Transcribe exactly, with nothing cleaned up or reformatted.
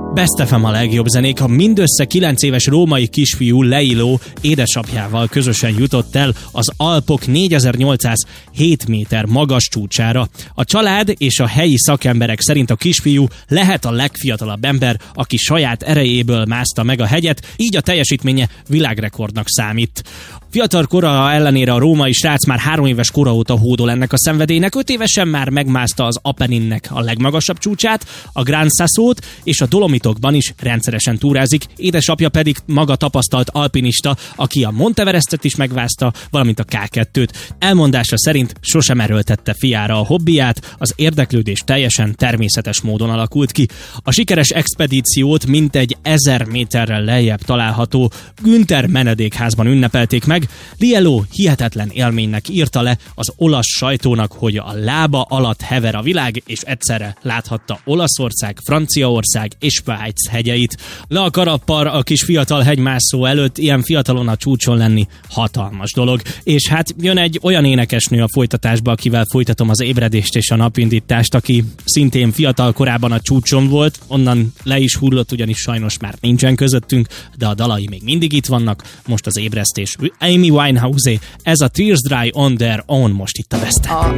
Best ef em a legjobb zenék. A mindössze kilenc éves római kisfiú Leiló édesapjával közösen jutott el az Alpok négyezer-nyolcszázhét méter magas csúcsára. A család és a helyi szakemberek szerint a kisfiú lehet a legfiatalabb ember, aki saját erejéből mászta meg a hegyet, így a teljesítménye világrekordnak számít. Fiatal kora ellenére a római srác már három éves kora óta hódol ennek a szenvedélynek, öt évesen már megmászta az Apenninnek a legmagasabb csúcsát, a Gran Sassót, és a Dolomitokban is rendszeresen túrázik, édesapja pedig maga tapasztalt alpinista, aki a Monteverestet is megmászta, valamint a ká kettőt. Elmondása szerint sosem erőltette fiára a hobbiját, az érdeklődés teljesen természetes módon alakult ki. A sikeres expedíciót mintegy ezer méterrel lejjebb található Günther menedékházban ünnepelték meg. Lieló hihetetlen élménynek írta le az olasz sajtónak, hogy a lába alatt hever a világ, és egyszerre láthatta Olaszország, Franciaország és Svájc hegyeit. Le a karappal a kis fiatal hegymászó előtt, ilyen fiatalon a csúcson lenni hatalmas dolog. És hát jön egy olyan énekesnő a folytatásba, akivel folytatom az ébredést és a napindítást, aki szintén fiatal korában a csúcson volt, onnan le is hullott, ugyanis sajnos már nincsen közöttünk, de a dalai még mindig itt vannak. Most az ébresztés Amy Winehouse, ez a Tears Dry on Their Own most itt a Best. A